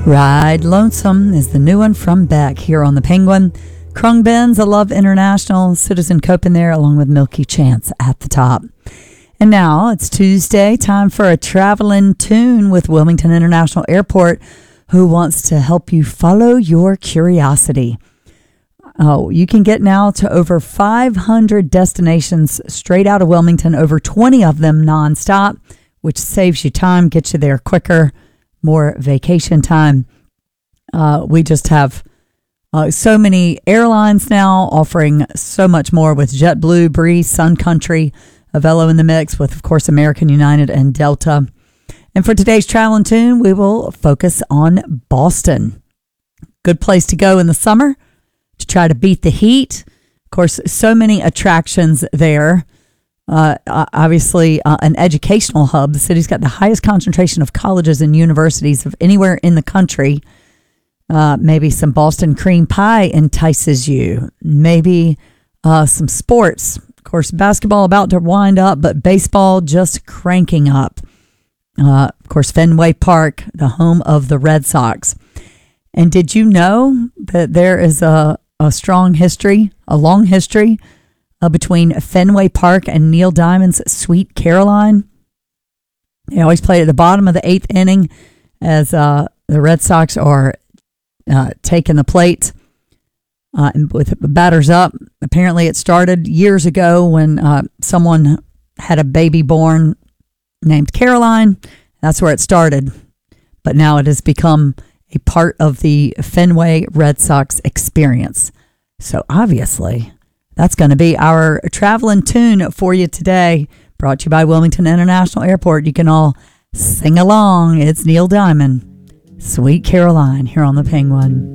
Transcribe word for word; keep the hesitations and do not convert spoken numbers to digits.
Ride Lonesome is the new one from Beck here on the Penguin. Krung I Love International, Citizen Cope in there, along with Milky Chance at the top. And now it's Tuesday, time for a traveling tune with Wilmington International Airport, who wants to help you follow your curiosity. Oh, you can get now to over five hundred destinations straight out of Wilmington, over twenty of them nonstop, which saves you time, gets you there quicker, more vacation time. Uh, we just have uh, so many airlines now offering so much more with JetBlue, Breeze, Sun Country, Avelo in the mix with, of course, American United and Delta. And for today's traveling tune, we will focus on Boston. Good place to go in the summer to try to beat the heat. Of course, so many attractions there. Uh, obviously, uh, an educational hub. The city's got the highest concentration of colleges and universities of anywhere in the country. Uh, maybe some Boston cream pie entices you. Maybe uh, some sports. Of course, basketball about to wind up, but baseball just cranking up. Uh, of course, Fenway Park, the home of the Red Sox. And did you know that there is a, a strong history, a long history, Uh, between Fenway Park and Neil Diamond's Sweet Caroline? They always play at the bottom of the eighth inning as uh, the Red Sox are uh, taking the plate uh, and with the batters up. Apparently it started years ago when uh, someone had a baby born named Caroline. That's where it started. But now it has become a part of the Fenway Red Sox experience. So obviously, that's going to be our traveling tune for you today, brought to you by Wilmington International Airport. You can all sing along. It's Neil Diamond, Sweet Caroline, here on the Penguin.